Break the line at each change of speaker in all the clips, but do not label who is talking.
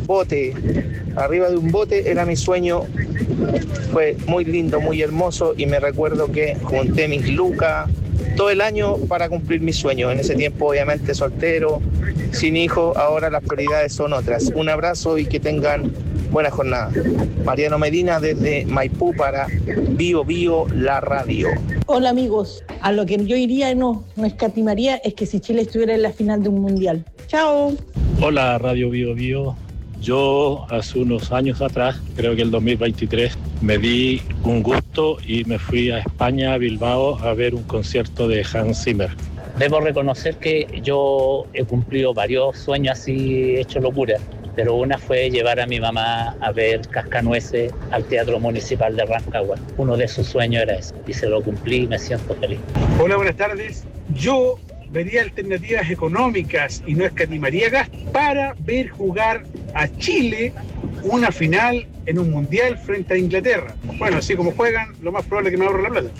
bote. Arriba de un bote era mi sueño. Fue muy lindo, muy hermoso y me recuerdo que junté mis lucas todo el año para cumplir mis sueños. En ese tiempo, obviamente, soltero, sin hijos, ahora las prioridades son otras. Un abrazo y que tengan buena jornada. Mariano Medina desde Maipú para Bio Bio, la radio.
Hola amigos, a lo que yo iría no escatimaría es que si Chile estuviera en la final de un mundial. ¡Chao!
Hola Radio Bio Bio. Yo hace unos años atrás, creo que el 2023, me di un gusto y me fui a España, a Bilbao, a ver un concierto de Hans Zimmer.
Debo reconocer que yo he cumplido varios sueños así, hecho locura, pero una fue llevar a mi mamá a ver Cascanueces al Teatro Municipal de Rancagua. Uno de sus sueños era ese y se lo cumplí y me siento feliz.
Hola, buenas tardes. Yo vería alternativas económicas y no escatimaría gas para ver jugar a Chile una final en un mundial frente a Inglaterra. Bueno, así como juegan, lo más probable es que me ahorre la plata.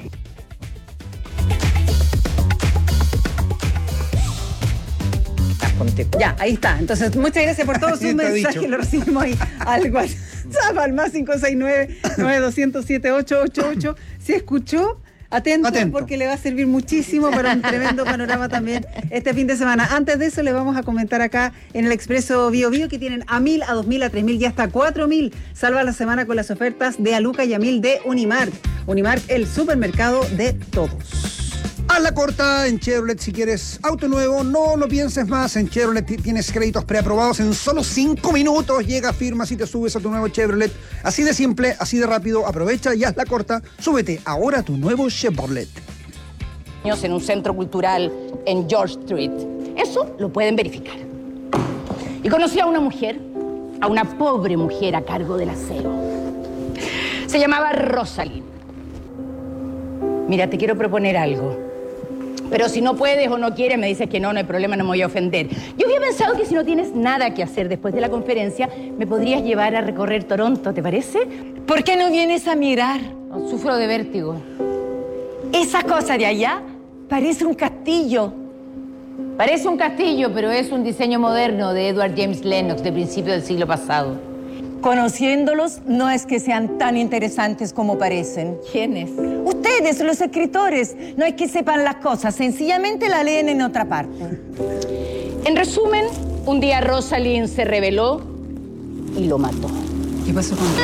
Ya, ahí está. Entonces, muchas gracias por todos sus mensajes. Lo recibimos ahí al WhatsApp, al más 569-9200-7888. Si escuchó, atento, porque le va a servir muchísimo para un tremendo panorama también este fin de semana. Antes de eso, le vamos a comentar acá en el Expreso Bio Bio que tienen a 1.000, a 2.000, a 3.000 y hasta 4.000. Salva la semana con las ofertas de Aluca y a 1.000 de Unimark. Unimark, el supermercado de todos.
Haz la corta en Chevrolet si quieres auto nuevo, no lo pienses más. En Chevrolet tienes créditos preaprobados en solo 5 minutos. Llega, firmas y te subes a tu nuevo Chevrolet. Así de simple, así de rápido. Aprovecha y haz la corta. Súbete ahora a tu nuevo Chevrolet.
En un centro cultural en George Street. Eso lo pueden verificar. Y conocí a una mujer, a una pobre mujer a cargo del aseo. Se llamaba Rosalind. Mira, te quiero proponer algo. Pero si no puedes o no quieres, me dices que no hay problema, no me voy a ofender. Yo había pensado que si no tienes nada que hacer después de la conferencia, me podrías llevar a recorrer Toronto, ¿te parece?
¿Por qué no vienes a mirar?
No, sufro de vértigo.
Esa cosa de allá parece un castillo.
Parece un castillo, pero es un diseño moderno de Edward James Lennox de principios del siglo pasado.
Conociéndolos, no es que sean tan interesantes como parecen.
¿Quiénes?
Ustedes, los escritores. No es que sepan las cosas, sencillamente la leen en otra parte.
En resumen, un día Rosalind se rebeló y lo mató.
¿Qué pasó con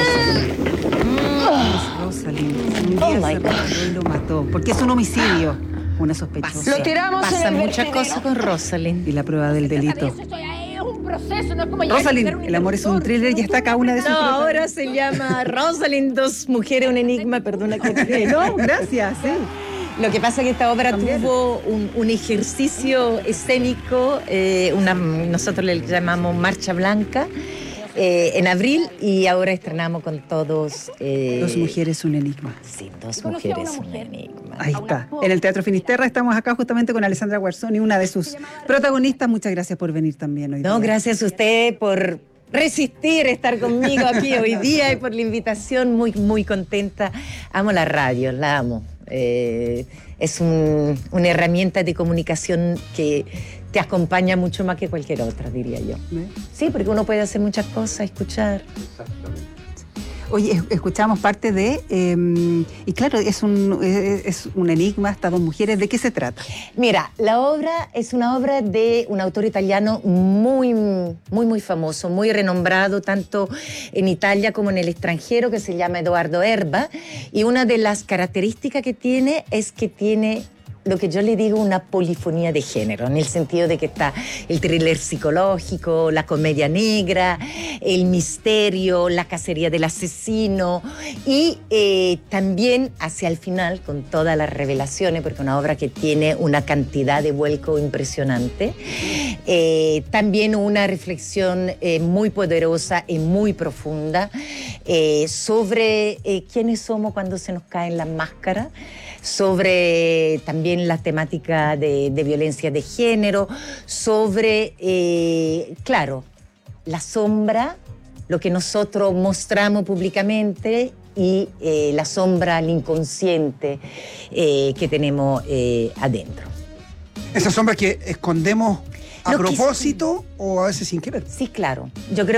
Rosalind? Un día se rebeló y lo mató. Porque es un homicidio. Una sospechosa.
Lo tiramos en el
Pasan muchas cosas con Rosalind.
Y la prueba del delito.
Es un proceso, no es como
Rosalind, el amor es un thriller y está acá una de sus
ahora se llama Rosalind, dos mujeres, un enigma, perdona que...
No, gracias, sí.
Lo que pasa es que esta obra tuvo un ejercicio escénico, nosotros le llamamos Marcha Blanca, en abril, y ahora estrenamos con todos...
Dos mujeres, un enigma.
Sí, dos mujeres, un enigma.
Ahí está. En el Teatro Finisterra estamos acá justamente con Alessandra Guarzoni, una de sus protagonistas. Muchas gracias por venir también hoy día.
No, gracias a usted por resistir estar conmigo aquí hoy día y por la invitación. Muy, muy contenta. Amo la radio, la amo. Es una herramienta de comunicación que te acompaña mucho más que cualquier otra, diría yo. Sí, porque uno puede hacer muchas cosas, escuchar.
Exactamente. Oye, escuchamos parte de... y claro, es un enigma, estas dos mujeres. ¿De qué se trata?
Mira, la obra es una obra de un autor italiano muy, muy, muy famoso, muy renombrado, tanto en Italia como en el extranjero, que se llama Edoardo Erba. Y una de las características que tiene es que tiene lo que yo le digo una polifonía de género, en el sentido de que está el thriller psicológico, la comedia negra, el misterio, la cacería del asesino y también hacia el final, con todas las revelaciones, porque es una obra que tiene una cantidad de vuelco impresionante, también una reflexión muy poderosa y muy profunda sobre quiénes somos cuando se nos caen las máscaras, sobre también la temática de violencia de género, sobre, claro, la sombra, lo que nosotros mostramos públicamente y la sombra, el inconsciente que tenemos adentro.
Esa sombra que escondemos a propósito o a veces sin querer.
Sí, claro. Yo creo